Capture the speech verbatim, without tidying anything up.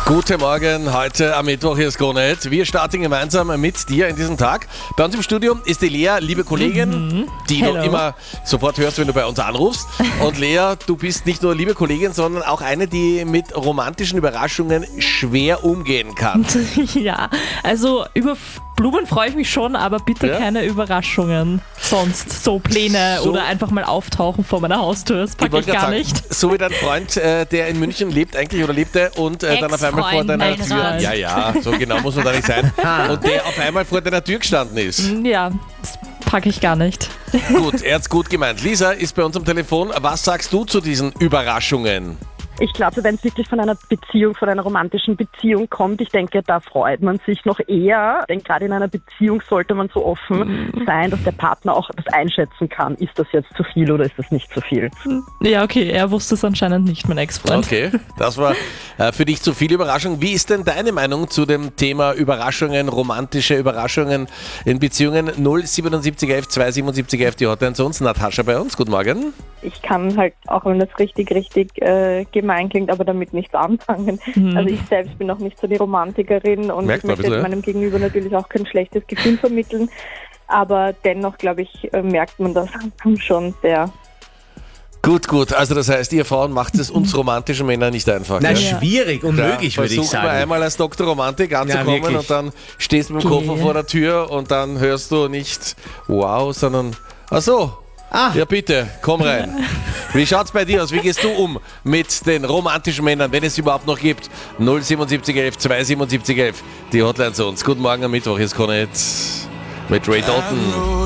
Guten Morgen, heute am Mittwoch, hier ist Kronet. Wir starten gemeinsam mit dir in diesem Tag. Bei uns im Studio ist die Lea, liebe Kollegin, mhm. die Hello. du immer sofort hörst, wenn du bei uns anrufst. Und Lea, du bist nicht nur liebe Kollegin, sondern auch eine, die mit romantischen Überraschungen schwer umgehen kann. Ja, also über Blumen freue ich mich schon, aber bitte Ja? keine Überraschungen. Sonst so Pläne So- oder einfach mal auftauchen vor meiner Haustür, das packe ich, wollte gar gerade nicht. sagen, so wie dein Freund, äh, der in München lebt eigentlich oder lebte und äh, dann auf einmal vor Ex-Freund, deiner mein Tür... Rat. Ja, ja, so genau muss man da nicht sein. Und der auf einmal vor deiner Tür gestanden ist. Ja, das packe ich gar nicht. Gut, er hat's gut gemeint. Lisa ist bei uns am Telefon. Was sagst du zu diesen Überraschungen? Ich glaube, wenn es wirklich von einer Beziehung, von einer romantischen Beziehung kommt, ich denke, da freut man sich noch eher. Denn gerade in einer Beziehung sollte man so offen sein, dass der Partner auch das einschätzen kann. Ist das jetzt zu viel oder ist das nicht zu viel? Ja, okay, er wusste es anscheinend nicht, mein Ex-Freund. Okay, das war äh, für dich zu viel Überraschung. Wie ist denn deine Meinung zu dem Thema Überraschungen, romantische Überraschungen in Beziehungen? null siebenundsiebzig elf zweihundertsiebenundsiebzig elf, die Hotline zu uns. Natascha bei uns, guten Morgen. Ich kann halt, auch wenn das richtig, richtig äh, gemein klingt, aber damit nichts anfangen. Mhm. Also ich selbst bin noch nicht so die Romantikerin und Merkt ich man ein möchte bisschen, jetzt ja. meinem Gegenüber natürlich auch kein schlechtes Gefühl vermitteln. Aber dennoch, glaube ich, äh, merkt man das schon sehr. Gut, gut. Also das heißt, ihr Frauen macht es uns romantischen Männern nicht einfach. Na, ja? schwierig, unmöglich, Ja, würde ich versuch mal sagen. einmal als Doktor Romantik anzukommen wirklich. und dann stehst du mit dem Geh. Koffer vor der Tür und dann hörst du nicht wow, sondern ach so. Ah. Ja bitte, komm rein. Wie schaut's bei dir aus? Wie gehst du um mit den romantischen Männern, wenn es überhaupt noch gibt? null siebenundsiebzig elf zweihundertsiebenundsiebzig elf, die Hotline zu uns. Guten Morgen am Mittwoch, hier ist Kronet mit Ray Dalton.